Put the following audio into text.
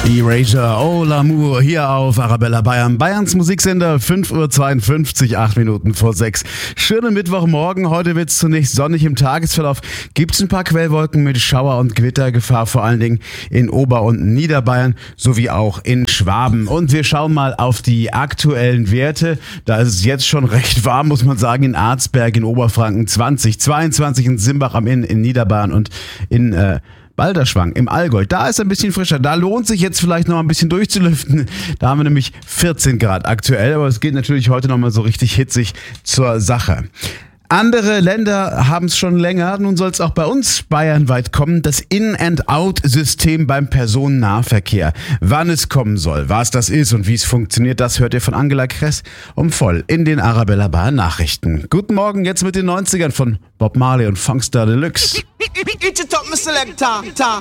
Erasure, Oh L'amour, hier auf Arabella Bayern. Bayerns Musiksender, 5:52 Uhr, 8 Minuten vor 6. Schönen Mittwochmorgen, heute wird es zunächst sonnig im Tagesverlauf. Gibt es ein paar Quellwolken mit Schauer- und Gewittergefahr, vor allen Dingen in Ober- und Niederbayern, sowie auch in Schwaben. Und wir schauen mal auf die aktuellen Werte. Da ist es jetzt schon recht warm, muss man sagen, in Arzberg in Oberfranken 20, 22 in Simbach am Inn in Niederbayern und in Balderschwang im Allgäu, da ist ein bisschen frischer. Da lohnt sich jetzt vielleicht noch ein bisschen durchzulüften. Da haben wir nämlich 14 Grad aktuell, aber es geht natürlich heute noch mal so richtig hitzig zur Sache. Andere Länder haben es schon länger, nun soll es auch bei uns bayernweit kommen, das In-and-Out-System beim Personennahverkehr. Wann es kommen soll, was das ist und wie es funktioniert, das hört ihr von Angela Kress voll in den Arabella Bayern Nachrichten. Guten Morgen, jetzt mit den 90ern von Bob Marley und Funkstar Deluxe.